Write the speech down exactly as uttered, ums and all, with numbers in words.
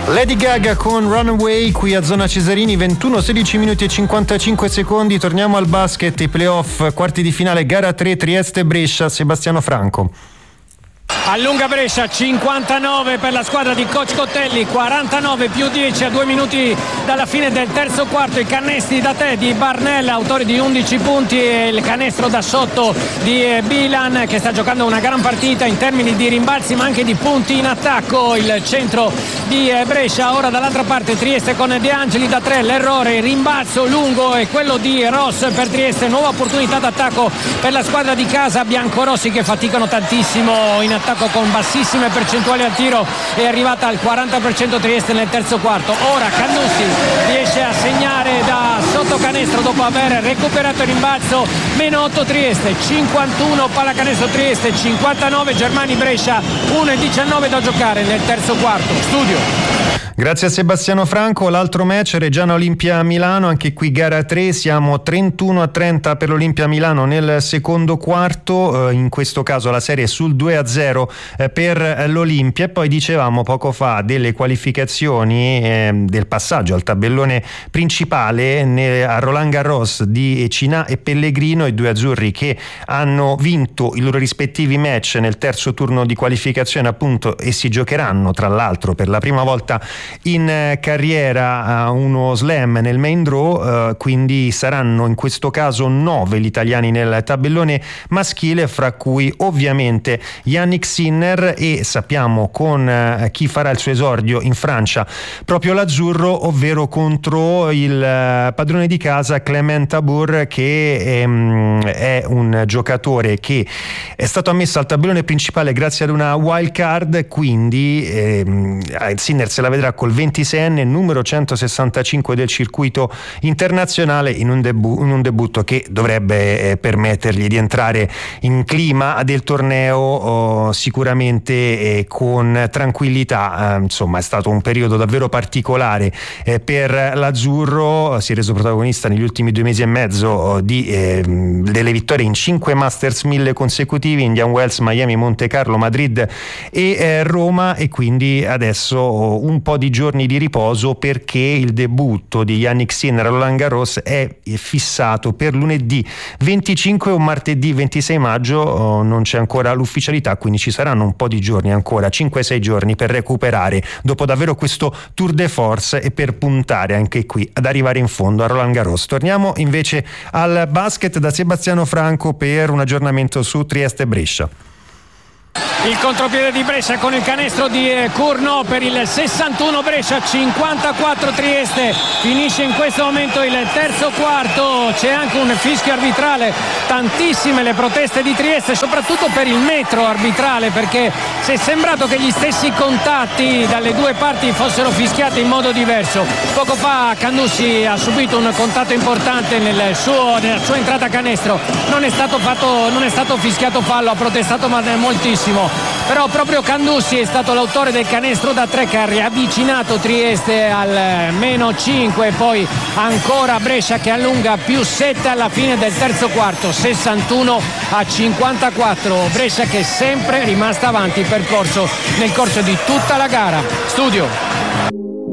Lady Gaga con Runaway qui a Zona Cesarini, ventuno sedici minuti e cinquantacinque secondi. Torniamo al basket, i playoff, quarti di finale, gara tre, Trieste-Brescia, Sebastiano Franco. Allunga Brescia, cinquantanove per la squadra di coach Cottelli, quarantanove più dieci a due minuti dalla fine del terzo quarto. I canestri da te di Barnell, autore di undici punti, e il canestro da sotto di Bilan, che sta giocando una gran partita in termini di rimbalzi ma anche di punti in attacco. Il centro di Brescia. Ora dall'altra parte Trieste con De Angeli da tre, l'errore, rimbalzo lungo e quello di Ross per Trieste. Nuova opportunità d'attacco per la squadra di casa, biancorossi che faticano tantissimo in attacco con bassissime percentuali al tiro. È arrivata al quaranta per cento Trieste nel terzo quarto. Ora Cannussi riesce a segnare da sotto canestro dopo aver recuperato il rimbalzo. Meno otto Trieste, cinquantuno pallacanestro Trieste, cinquantanove Germani Brescia, uno e diciannove da giocare nel terzo quarto. Studio. Grazie a Sebastiano Franco. L'altro match, Reggiana Olimpia Milano, anche qui gara tre, siamo trentuno a trenta per l'Olimpia Milano nel secondo quarto, in questo caso la serie è sul due a zero per l'Olimpia. E poi dicevamo poco fa delle qualificazioni, eh, del passaggio al tabellone principale a Roland Garros di Cinà e Pellegrino, i due azzurri che hanno vinto i loro rispettivi match nel terzo turno di qualificazione appunto, e si giocheranno tra l'altro per la prima volta in carriera uno slam nel main draw, quindi saranno in questo caso nove gli italiani nel tabellone maschile, fra cui ovviamente Yannick Sinner, e sappiamo con chi farà il suo esordio in Francia proprio l'azzurro, ovvero contro il padrone di casa Clement Tabour, che è un giocatore che è stato ammesso al tabellone principale grazie ad una wild card, quindi eh, Sinner se la vedrà col ventiseienne, numero centosessantacinque del circuito internazionale, in un, debu- in un debutto che dovrebbe eh, permettergli di entrare in clima del torneo, oh, sicuramente eh, con tranquillità. Eh, insomma, è stato un periodo davvero particolare eh, per l'azzurro. Si è reso protagonista negli ultimi due mesi e mezzo oh, di, eh, delle vittorie in cinque Masters mille consecutivi, Indian Wells, Miami, Monte Carlo, Madrid e eh, Roma, e quindi adesso oh, un po' di giorni di riposo, perché il debutto di Yannick Sinner a Roland Garros è fissato per lunedì venticinque o martedì ventisei maggio. Oh, non c'è ancora l'ufficialità, quindi ci saranno un po' di giorni ancora, cinque sei giorni per recuperare dopo davvero questo tour de force e per puntare anche qui ad arrivare in fondo a Roland Garros. Torniamo invece al basket da Sebastiano Franco per un aggiornamento su Trieste Brescia. Il contropiede di Brescia con il canestro di Curno per il sessantuno Brescia, cinquantaquattro Trieste. Finisce in questo momento il terzo quarto, c'è anche un fischio arbitrale, tantissime le proteste di Trieste, soprattutto per il metro arbitrale, perché si è sembrato che gli stessi contatti dalle due parti fossero fischiati in modo diverso. Poco fa Cannussi ha subito un contatto importante nel suo, nella sua entrata a canestro, non è stato fatto, non è stato fischiato fallo, ha protestato ma moltissimo. Però proprio Cannussi è stato l'autore del canestro da tre che ha riavvicinato Trieste al meno cinque, e poi ancora Brescia che allunga più sette alla fine del terzo quarto, sessantuno a cinquantaquattro. Brescia che è sempre rimasta avanti percorso nel corso di tutta la gara. Studio.